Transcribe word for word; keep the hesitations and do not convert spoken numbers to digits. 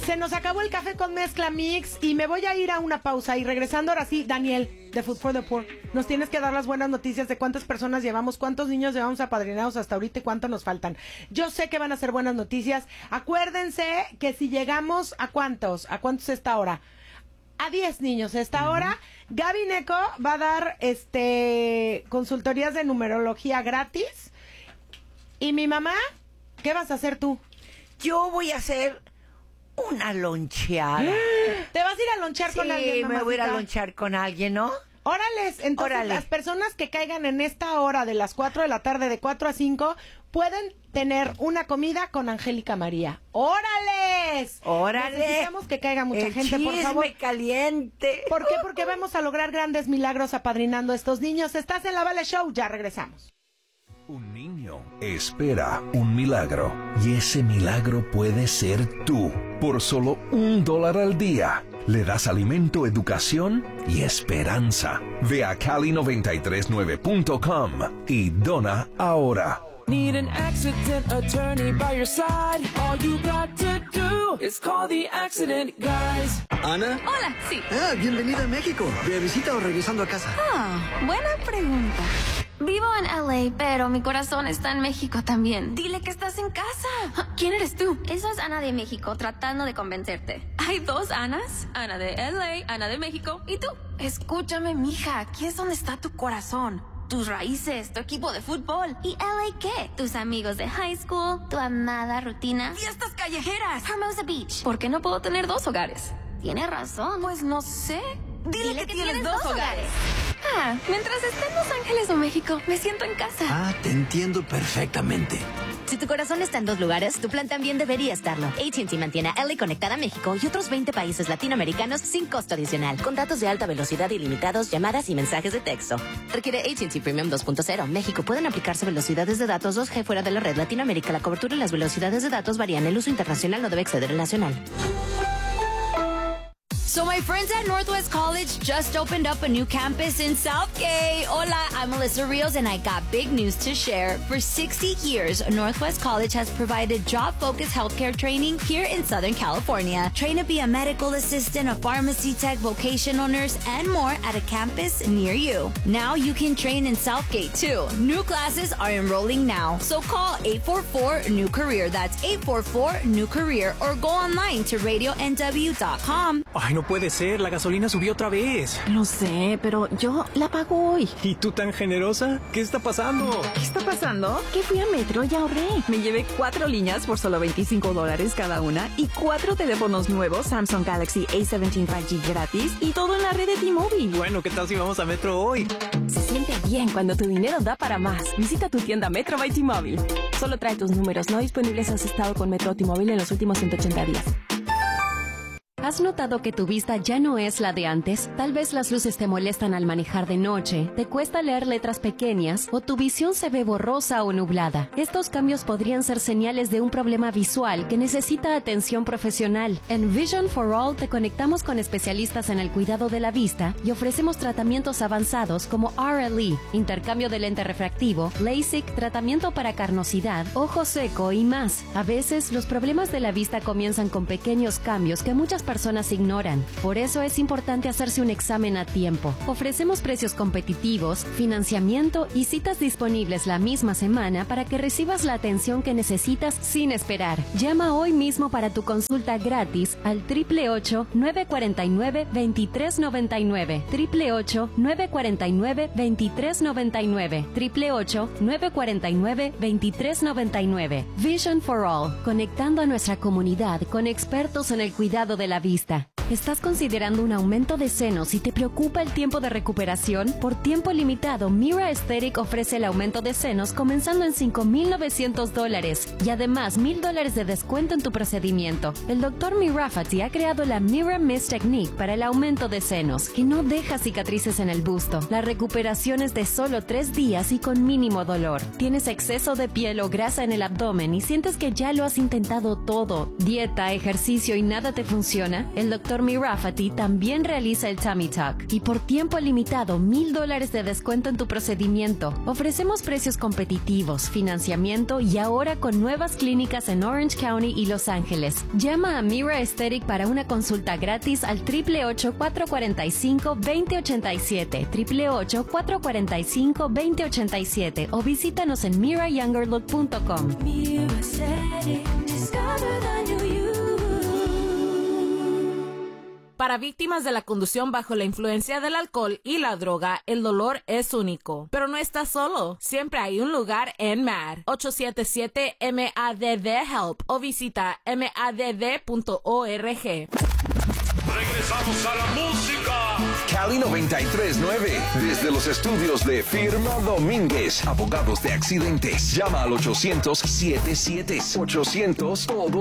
Se nos acabó el café con mezcla mix y me voy a ir a una pausa. Y regresando ahora sí, Daniel, de Food for the Poor, nos tienes que dar las buenas noticias de cuántas personas llevamos, cuántos niños llevamos apadrinados hasta ahorita y cuántos nos faltan. Yo sé que van a ser buenas noticias. Acuérdense que si llegamos a cuántos, a cuántos esta hora, a diez niños esta uh-huh. hora, Gaby Neco va a dar este consultorías de numerología gratis. Y mi mamá, ¿qué vas a hacer tú? Yo voy a hacer una loncheada. ¿Te vas a ir a lonchear sí, con alguien, mamacita? Sí, me voy a ir a lonchear con alguien, ¿no? Órales, entonces Órale. Las personas que caigan en esta hora de las cuatro de la tarde, de cuatro a cinco, pueden tener una comida con Angélica María. ¡Órales! ¡Órale! Necesitamos que caiga mucha El gente, por favor. chisme caliente. ¿Por qué? Porque vamos a lograr grandes milagros apadrinando a estos niños. Estás en la Vale Show, ya regresamos. Un niño espera un milagro y ese milagro puede ser tú. Por solo un dólar al día le das alimento, educación y esperanza. Ve a Cali noventa y tres nueve punto com y dona ahora. Need an accident attorney by your side. All you got to do is call the accident guys. ¿Ana? Hola, sí. Ah, bienvenida a México. ¿De visita o regresando a casa? Ah, buena pregunta. Vivo en L A, pero mi corazón está en México también. Dile que estás en casa. ¿Quién eres tú? Eso es Ana de México, tratando de convencerte. ¿Hay dos Anas? Ana de L A, Ana de México, ¿y tú? Escúchame, mija, aquí es donde está tu corazón. Tus raíces, tu equipo de fútbol. ¿Y L A qué? Tus amigos de high school, tu amada rutina. ¡Fiestas callejeras! Hermosa Beach. ¿Por qué no puedo tener dos hogares? Tienes razón. Pues no sé. Dile, Dile que, que tienes, tienes dos dos hogares. hogares. Ah, mientras esté en Los Ángeles o México, me siento en casa. Ah, te entiendo perfectamente. Si tu corazón está en dos lugares, tu plan también debería estarlo. A T and T mantiene a L A conectada a México y otros veinte países latinoamericanos sin costo adicional. Con datos de alta velocidad ilimitados, llamadas y mensajes de texto. Requiere A T and T Premium dos punto cero. México. Pueden aplicarse velocidades de datos dos G fuera de la red. Latinoamérica. La cobertura y las velocidades de datos varían. El uso internacional no debe exceder el nacional. So my friends at Northwest College just opened up a new campus in Southgate. Hola, I'm Melissa Rios and I got big news to share. For sixty years, Northwest College has provided job-focused healthcare training here in Southern California. Train to be a medical assistant, a pharmacy tech, vocational nurse, and more at a campus near you. Now you can train in Southgate too. New classes are enrolling now. So call eight four four, new career. That's eight four four, new career. Or go online to radio n w dot com. Ay, no puede ser, la gasolina subió otra vez. Lo sé, pero yo la pago hoy. ¿Y tú tan generosa? ¿Qué está pasando? ¿Qué está pasando? Que fui a Metro y ahorré. Me llevé cuatro líneas por solo veinticinco dólares cada una y cuatro teléfonos nuevos Samsung Galaxy A diecisiete cinco G gratis y todo en la red de T-Mobile. Bueno, ¿qué tal si vamos a Metro hoy? Se siente bien cuando tu dinero da para más. Visita tu tienda Metro by T-Mobile. Solo trae tus números no disponibles si has estado con Metro o T-Mobile en los últimos ciento ochenta días. ¿Has notado que tu vista ya no es la de antes? Tal vez las luces te molestan al manejar de noche, te cuesta leer letras pequeñas o tu visión se ve borrosa o nublada. Estos cambios podrían ser señales de un problema visual que necesita atención profesional. En Vision for All te conectamos con especialistas en el cuidado de la vista y ofrecemos tratamientos avanzados como R L E, intercambio de lente refractivo, LASIK, tratamiento para carnosidad, ojo seco y más. A veces los problemas de la vista comienzan con pequeños cambios que muchas personas personas ignoran. Por eso es importante hacerse un examen a tiempo. Ofrecemos precios competitivos, financiamiento y citas disponibles la misma semana para que recibas la atención que necesitas sin esperar. Llama hoy mismo para tu consulta gratis al ocho ocho ocho, nueve cuatro nueve, dos tres nueve nueve, ocho ocho ocho, nueve cuatro nueve, dos tres nueve nueve, ocho ocho ocho, nueve cuatro nueve, dos tres nueve nueve. Vision for All, conectando a nuestra comunidad con expertos en el cuidado de la vista. ¿Estás considerando un aumento de senos y te preocupa el tiempo de recuperación? Por tiempo limitado, Mira Aesthetic ofrece el aumento de senos comenzando en cinco mil novecientos dólares y además mil dólares de descuento en tu procedimiento. El doctor Mirafati ha creado la Mira Mist Technique para el aumento de senos, que no deja cicatrices en el busto. La recuperación es de solo tres días y con mínimo dolor. ¿Tienes exceso de piel o grasa en el abdomen y sientes que ya lo has intentado todo? ¿Dieta, ejercicio y nada te funciona? El doctor Tommy Rafferty también realiza el Tummy Tuck. Y por tiempo limitado, mil dólares de descuento en tu procedimiento. Ofrecemos precios competitivos, financiamiento y ahora con nuevas clínicas en Orange County y Los Ángeles. Llama a Mira Aesthetic para una consulta gratis al ocho ocho ocho, cuatro cuatro cinco, dos cero ocho siete, ocho ocho ocho, cuatro cuatro cinco, dos cero ocho siete o visítanos en mira younger look punto com. Para víctimas de la conducción bajo la influencia del alcohol y la droga, el dolor es único. Pero no estás solo. Siempre hay un lugar en M A D. ocho siete siete M A D D HELP o visita M A D D punto org. Regresamos a la música. Cali noventa y tres punto nueve. Desde los estudios de Firma Domínguez, abogados de accidentes. Llama al ochocientos, setenta y siete, ochocientos, todo